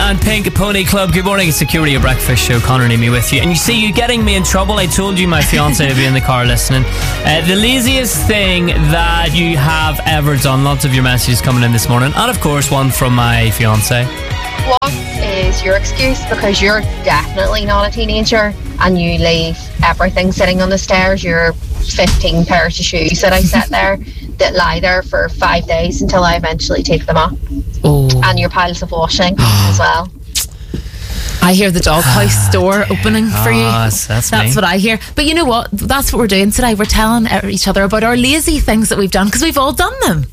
and Pink Pony Club. Good morning, it's Security, a breakfast show. Connor and Amy with you. And you see, you getting me in trouble. I told you my fiance would be in the car listening. The laziest thing that you have ever done. Lots of your messages coming in this morning. And of course, one from my fiance. What is your excuse? Because you're definitely not a teenager and you leave everything sitting on the stairs. Your 15 pairs of shoes that I set there that lie there for 5 days until I eventually take them off. Oh. And your piles of washing as well. I hear the doghouse door opening for you. That's what I hear. But you know what? That's what we're doing today. We're telling each other about our lazy things that we've done because we've all done them.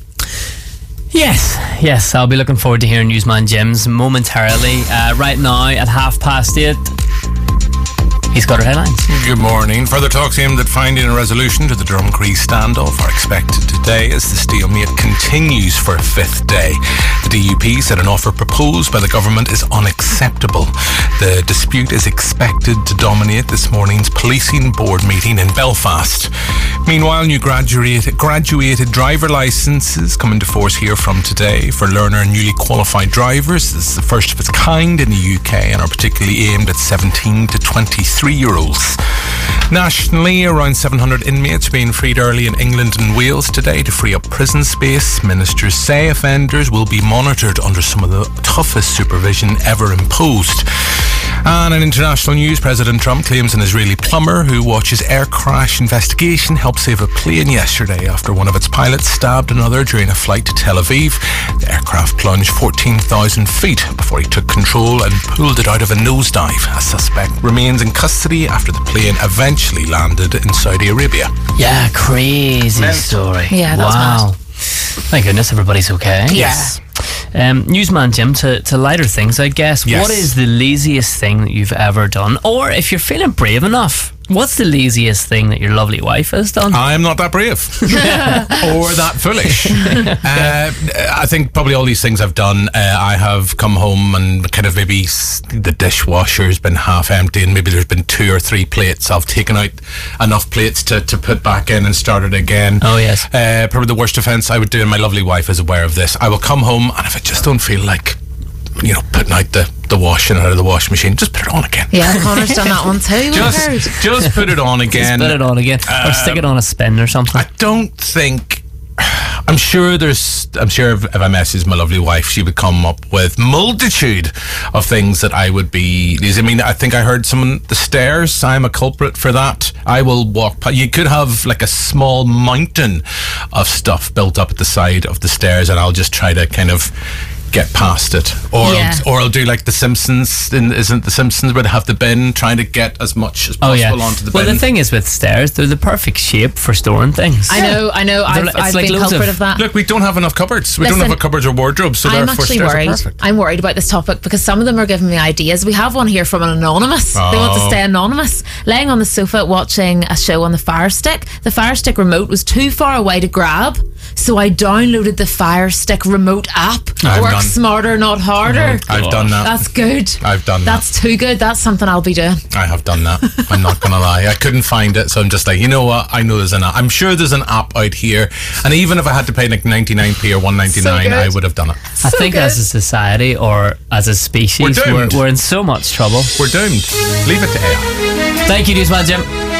Yes, I'll be looking forward to hearing Newsman Jim's momentarily. Right now at 8:30, he's got our headlines. Good morning. Further talks aimed at finding a resolution to the Drumcree standoff are expected today as the stalemate continues for a fifth day. The DUP said an offer proposed by the government is unacceptable. The dispute is expected to dominate this morning's policing board meeting in Belfast. Meanwhile, new graduated driver licences come into force here from today for learner and newly qualified drivers. This is the first of its kind in the UK and are particularly aimed at 17 to 23-year-olds. Nationally, around 700 inmates are being freed early in England and Wales today to free up prison space. Ministers say offenders will be monitored under some of the toughest supervision ever imposed. And in international news, President Trump claims an Israeli plumber who watches air crash investigation helped save a plane yesterday after one of its pilots stabbed another during a flight to Tel Aviv. The aircraft plunged 14,000 feet before he took control and pulled it out of a nosedive. A suspect remains in custody after the plane eventually landed in Saudi Arabia. Yeah, crazy story. Yeah, that was mad. Thank goodness everybody's okay. Yes. Newsman Jim, to lighter things, I guess. Yes. What is the laziest thing that you've ever done? Or if you're feeling brave enough, what's the laziest thing that your lovely wife has done? I'm not that brave or that foolish. I think probably all these things I've done, I have come home and kind of maybe the dishwasher's been half empty and maybe there's been 2 or 3 plates. I've taken out enough plates to put back in and start it again. Oh, yes. Probably the worst offence I would do, and my lovely wife is aware of this. I will come home and if I just don't feel like, putting out the washing out of the washing machine, just put it on again. Yeah, Connor's done that one too. Just put it on again. Just put it on again. Or stick it on a spin or something. I don't think... I'm sure if I messaged my lovely wife, she would come up with multitude of things that I would be... I mean, I think I heard the stairs. I'm a culprit for that. I will walk... You could have like a small mountain of stuff built up at the side of the stairs and I'll just try to kind of get past it, or I'll do like the Simpsons. Isn't the Simpsons where they have the bin, trying to get as much as possible onto the bin? Well, the thing is with stairs, they're the perfect shape for storing things. I know. I've been culprit of that. Look, we don't have enough cupboards. We don't have a cupboards or wardrobes, so I'm therefore actually stairs worried. are perfect. I'm worried about this topic because some of them are giving me ideas. We have one here from an anonymous. They want to stay anonymous. Laying on the sofa watching a show on the Fire Stick. The Fire Stick remote was too far away to grab, so I downloaded the Fire Stick remote app. Work smarter, not harder. I've done that. That's good. I've done that. That's too good. That's something I'll be doing. I have done that. I'm not gonna lie. I couldn't find it, so I'm just like, you know what? I know there's an app. I'm sure there's an app out here, and even if I had to pay like 99p or 1.99, I would have done it. I think as a society or as a species, we're in so much trouble. We're doomed. Leave it to AI. Thank you, Newsman Jim.